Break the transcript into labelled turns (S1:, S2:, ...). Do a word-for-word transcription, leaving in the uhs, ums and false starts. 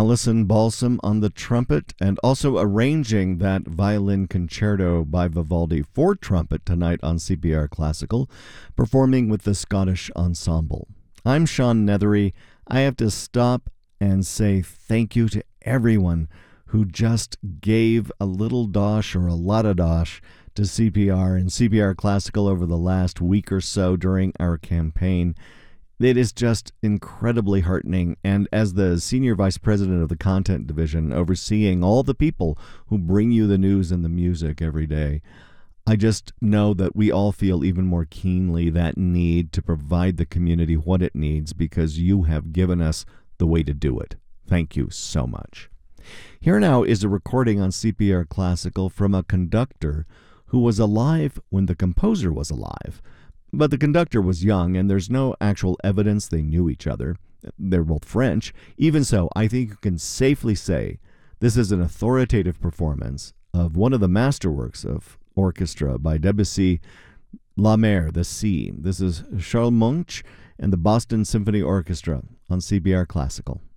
S1: Alison Balsam on the trumpet, and also arranging that violin concerto by Vivaldi for trumpet tonight on C P R Classical, performing with the Scottish Ensemble. I'm Sean Nethery. I have to stop and say thank you to everyone who just gave a little dosh or a lot of dosh to C P R and C P R Classical over the last week or so during our campaign. It is just incredibly heartening, and as the Senior Vice President of the Content Division, overseeing all the people who bring you the news and the music every day, I just know that we all feel even more keenly that need to provide the community what it needs because you have given us the way to do it. Thank you so much. Here now is a recording on C P R Classical from a conductor who was alive when the composer was alive. But the conductor was young, and there's no actual evidence they knew each other. They're both French. Even so, I think you can safely say this is an authoritative performance of one of the masterworks of orchestra by Debussy, La Mer, the Sea. This is Charles Munch and the Boston Symphony Orchestra on C B R Classical.